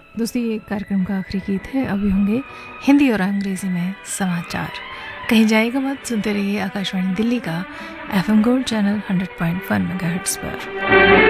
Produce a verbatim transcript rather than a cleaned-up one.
दोस्तों, ये कार्यक्रम का आखिरी गीत है। अभी होंगे हिंदी और अंग्रेज़ी में समाचार। कहीं जाएगा मत, सुनते रहिए आकाशवाणी दिल्ली का F M gold channel hundred point one megahertz पर।